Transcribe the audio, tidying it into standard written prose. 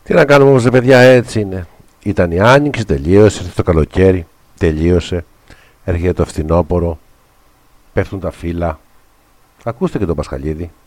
Τι να κάνουμε όμως, παιδιά, έτσι είναι. Ήταν η άνοιξη, τελείωσε, ήρθε το καλοκαίρι, τελείωσε. Έρχεται το φθινόπωρο, πέφτουν τα φύλλα. Ακούστε και τον Πασχαλίδη.